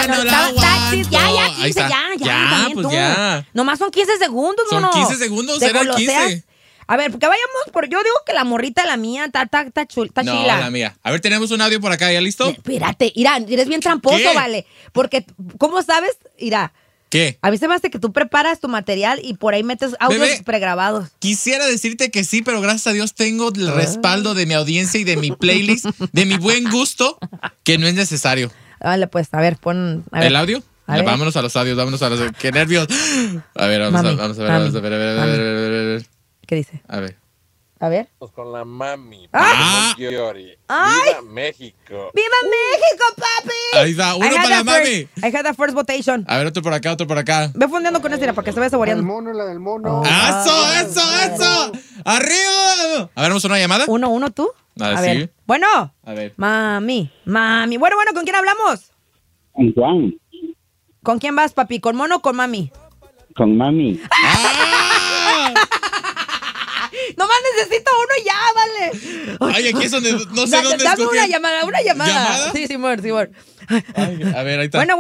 no la aguanto. Ya, 15, Ahí está. Ya, pues ya. Nomás son 15 segundos, Son mono. 15 segundos, Te eran goloseas. 15. A ver, porque vayamos por... Yo digo que la morrita, la mía, está No, chila. la mía. A ver, tenemos un audio por acá, ¿ya listo? Espérate, Irán, eres bien tramposo, ¿Qué? vale. Porque, ¿cómo sabes? Irá, ¿Qué? a mí se me hace que tú preparas tu material y por ahí metes audios Bebé. pregrabados. Quisiera decirte que sí, pero gracias a Dios tengo el respaldo de mi audiencia y de mi playlist, de mi buen gusto, que no es necesario. Vale, pues, a ver, pon... A ver. ¿El audio? A ver. Vámonos a los audios, vámonos a los... ¡Qué nervios! A ver, vamos Mami, a ver, vamos a ver, mami, a ver. ¿Qué dice? A ver. A ver. Con la mami. ¡Ah! Llori. ¡Ay! ¡Viva México! ¡Viva México, papi! Ahí está, uno I had para la that mami. I had that first votation. A ver, otro por acá, otro por acá. Ve fundiendo con esta para que se vaya saboreando. La del mono. ¡Eso! ¡Arriba! A ver, ¿vamos a una llamada? Uno, tú. A ver. sí. Bueno. A ver. Mami. Bueno, ¿con quién hablamos? Con Juan, ¿Con quién vas, papi? ¿Con mono o con mami? con mami. ¡Ah! Nomás necesito uno ya, vale. Ay, aquí es donde no sé dónde Dame escoger. una llamada. ¿Llamada? Sí, Simón. Ay, a ver, ahí está. Bueno.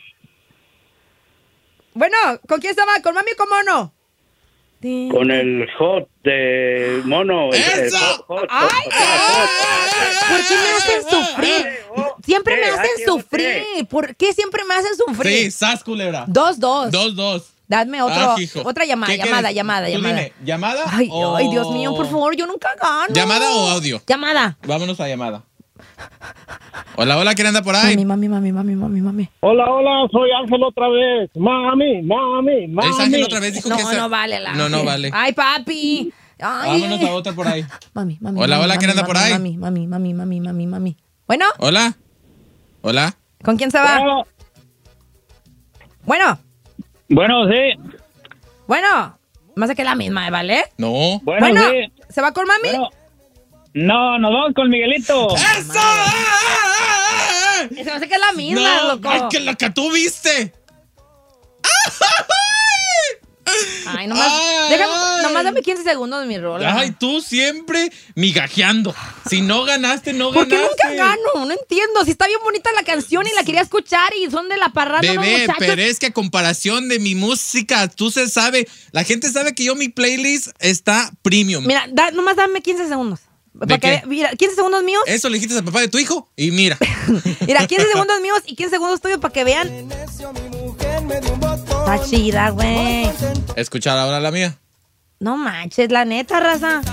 Bueno, ¿con quién estaba? ¿Con mami o con mono? Con el hot de mono. ¡Eso! ¡Ay! ¿Por qué me hacen sufrir? Siempre me hacen sufrir. ¿Por qué siempre me hacen Sí, sufrir? sas, culebra. 2-2. 2-2. Dame Hijo. otra llamada, ¿Qué quieres? Tú llamada. dime, ¿llamada Ay, o...? ay, Dios mío, por favor, yo nunca gano. ¿Llamada o audio? Llamada. Vámonos a llamada. Hola, ¿quién anda por ahí? Mami. Hola, soy Ángel otra vez. Mami. Es Ángel otra vez, dijo que No vale la. No vale. Ay, papi. Ay. Vámonos a otra por ahí. Mami. Hola, ¿quién anda por ahí? Mami. Bueno, Hola. ¿con quién se va? Bueno, Bueno, sí. más que la misma, ¿vale? No. Bueno, sí. ¿se va con mami? Bueno, no, nos vamos con Miguelito. ¡Eso! Se me hace que es la misma, No, loco. ay, que la que tú viste. Ay, nomás, nomás dame 15 segundos de mi rol. Ay, tú siempre migajeando. Si no ganaste, no ¿Por qué ganaste. nunca gano? No entiendo. Si está bien bonita la canción y la quería escuchar y son de la parranda los Bebé, muchachos. pero es que a comparación de mi música, tú se sabe, la gente sabe que mi playlist está premium. Mira, nomás dame 15 segundos. ¿De qué? Mira, 15 segundos míos. Eso le dijiste al papá de tu hijo y mira. Mira, 15 segundos míos y 15 segundos tuyos para que vean. Está chida, güey. Escuchar ahora la mía. No manches, la neta, raza.